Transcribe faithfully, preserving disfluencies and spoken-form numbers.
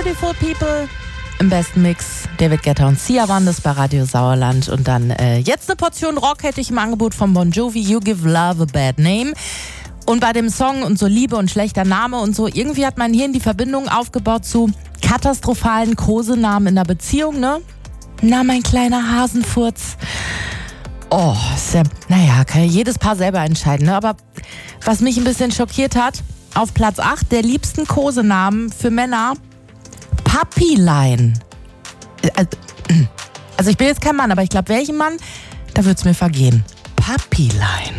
Beautiful People im besten Mix. David Guetta und Sia waren das bei Radio Sauerland. Und dann äh, jetzt eine Portion Rock hätte ich im Angebot von Bon Jovi, You Give Love a Bad Name. Und bei dem Song und so Liebe und schlechter Name und so, irgendwie hat mein Hirn die Verbindung aufgebaut zu katastrophalen Kosenamen in der Beziehung, ne? Na, mein kleiner Hasenfurz. Oh, ist ja, naja, kann ja jedes Paar selber entscheiden, ne? Aber was mich ein bisschen schockiert hat, auf Platz acht der liebsten Kosenamen für Männer, Papilein. Also ich bin jetzt kein Mann, aber ich glaube, welchen Mann, da wird's mir vergehen. Papilein.